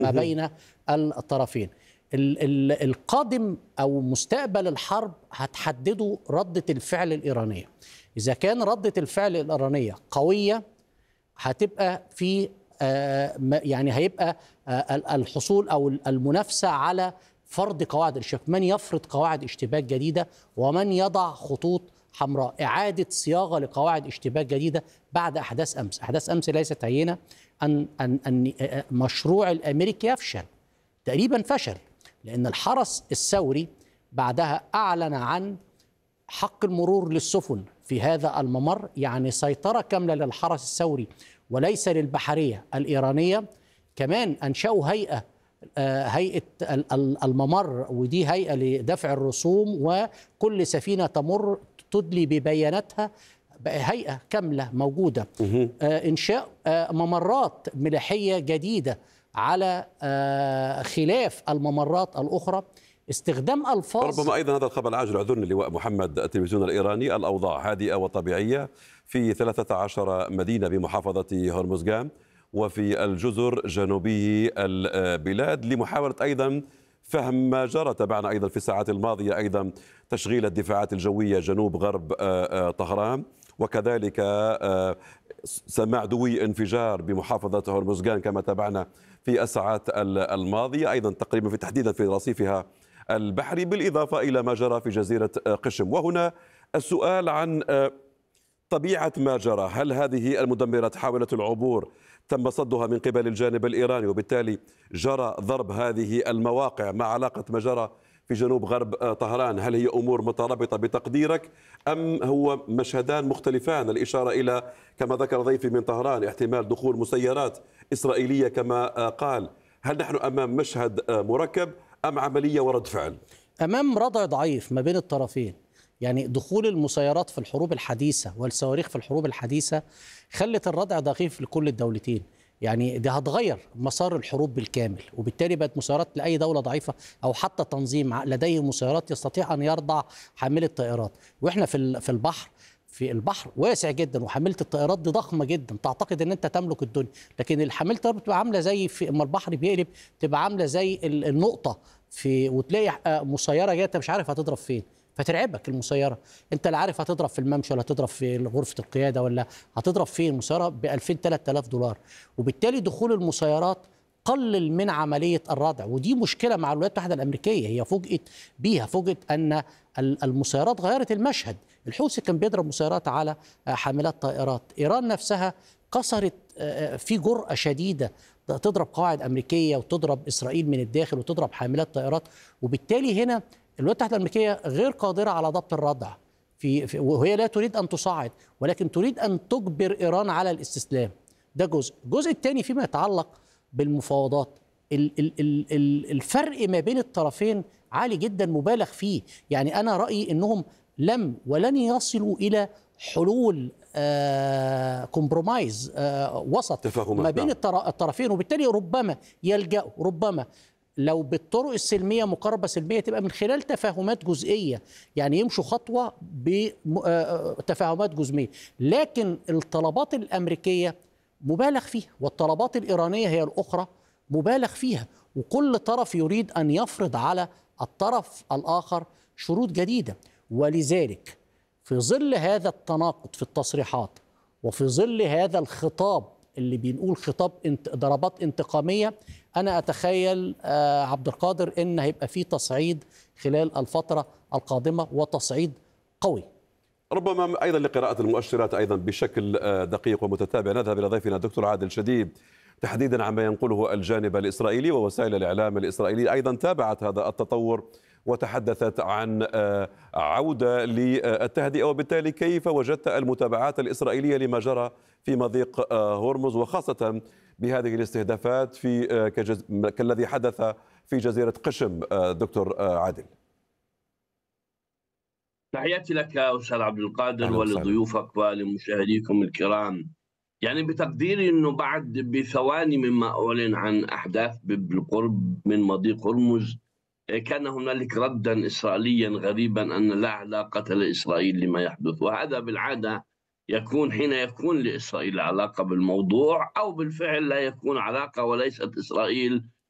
ما بين الطرفين. القادم أو مستقبل الحرب هتحدده ردة الفعل الإيرانية. إذا كان ردة الفعل الإيرانية قوية هتبقى في يعني هيبقى الحصول أو المنافسة على فرض قواعد الاشتباك، من يفرض قواعد اشتباك جديدة ومن يضع خطوط حمراء، إعادة صياغة لقواعد اشتباك جديدة بعد أحداث أمس. أحداث أمس ليست هينة. أن مشروع الأمريكي يفشل، تقريبا فشل، لأن الحرس الثوري بعدها أعلن عن حق المرور للسفن في هذا الممر، يعني سيطرة كاملة للحرس الثوري وليس للبحرية الإيرانية. كمان أنشأوا هيئة الممر، ودي هيئة لدفع الرسوم، وكل سفينة تمر تدلي ببياناتها، هيئة كاملة موجودة. إنشاء ممرات ملاحية جديدة على خلاف الممرات الأخرى. استخدام ألفاظ. ربما أيضا هذا الخبر العاجل، أعذرني اللواء محمد، التلفزيون الإيراني: الأوضاع هادئة وطبيعية في 13 مدينة بمحافظة هرمزغان وفي الجزر جنوبي البلاد، لمحاولة أيضا فهم ما جرى. تابعنا أيضا في الساعات الماضية أيضا تشغيل الدفاعات الجوية جنوب غرب طهران، وكذلك سماع دوي انفجار بمحافظة هرمزغان كما تابعنا في الساعات الماضية، أيضا تقريبا في تحديدا في رصيفها البحري، بالإضافة إلى ما جرى في جزيرة قشم. وهنا السؤال عن طبيعة ما جرى. هل هذه المدمرات حاولت العبور تم صدها من قبل الجانب الإيراني وبالتالي جرى ضرب هذه المواقع، مع علاقة ما جرى في جنوب غرب طهران؟ هل هي أمور مترابطة بتقديرك أم هو مشهدان مختلفان؟ الإشارة إلى كما ذكر ضيفي من طهران احتمال دخول مسيرات إسرائيلية كما قال. هل نحن أمام مشهد مركب أم عملية ورد فعل؟ أمام ردع ضعيف ما بين الطرفين. يعني دخول المسيرات في الحروب الحديثة والصواريخ في الحروب الحديثة خلت الردع ضعيف لكل الدولتين. يعني ده هتغير مسار الحروب بالكامل، وبالتالي بقت مسيرات لأي دولة ضعيفة أو حتى تنظيم لديه مسيرات يستطيع أن يرضع حامل الطائرات. وإحنا في البحر واسع جدا، وحامله الطائرات دي ضخمه جدا، تعتقد ان انت تملك الدنيا، لكن حامله الطائرات بتبقى عامله زي اما البحر بيقلب تبقى عامله زي النقطه وتلاقي مسيره جايه انت مش عارف هتضرب فين، فترعبك المسيره. انت لا عارف هتضرب في الممشى ولا هتضرب في غرفه القياده ولا هتضرب فين. مسيره ب 2000 3000 دولار، وبالتالي دخول المسيرات قلل من عمليه الردع. ودي مشكله مع الولايات المتحده الامريكيه، هي فوجئت ان المسيرات غيرت المشهد. الحوثي كان بيضرب مسيرات على حاملات طائرات، ايران نفسها كسرت في جرأة شديدة تضرب قواعد امريكيه وتضرب اسرائيل من الداخل وتضرب حاملات طائرات. وبالتالي هنا الولايات المتحده الامريكيه غير قادره على ضبط الردع وهي لا تريد ان تصعد، ولكن تريد ان تجبر ايران على الاستسلام. ده الجزء الثاني فيما يتعلق بالمفاوضات. الفرق ما بين الطرفين عالي جدا مبالغ فيه. يعني أنا رأيي أنهم لم ولن يصلوا إلى حلول كومبرومايز وسط ما بين الطرفين، وبالتالي ربما يلجأوا لو بالطرق السلمية مقاربة سلمية تبقى من خلال تفاهمات جزئية، يعني يمشوا خطوة بتفاهمات جزئية. لكن الطلبات الأمريكية مبالغ فيها، والطلبات الإيرانية هي الأخرى مبالغ فيها، وكل طرف يريد أن يفرض على الطرف الآخر شروط جديدة. ولذلك في ظل هذا التناقض في التصريحات وفي ظل هذا الخطاب اللي بنقول خطاب ضربات انتقامية، أنا أتخيل عبد القادر إن هيبقى فيه تصعيد خلال الفترة القادمة، وتصعيد قوي. ربما أيضا لقراءة المؤشرات أيضا بشكل دقيق ومتتابع، نذهب إلى ضيفنا الدكتور عادل شديد تحديدا عما ينقله الجانب الإسرائيلي ووسائل الإعلام الإسرائيلية أيضا تابعت هذا التطور وتحدثت عن عودة للتهدئة، وبالتالي كيف وجدت المتابعات الإسرائيلية لما جرى في مضيق هرمز، وخاصة بهذه الاستهدافات كالذي حدث في جزيرة قشم؟ دكتور عادل. تحياتي لك أستاذ عبد القادر ولضيوفك ولمشاهديكم الكرام. يعني بتقديري أنه بعد بثواني مما أعلن عن أحداث بالقرب من مضيق هرمز كان هنالك ردا إسرائيليا غريبا أن لا علاقة لإسرائيل لما يحدث، وهذا بالعادة يكون حين يكون لإسرائيل علاقة بالموضوع أو بالفعل لا يكون علاقة وليست إسرائيل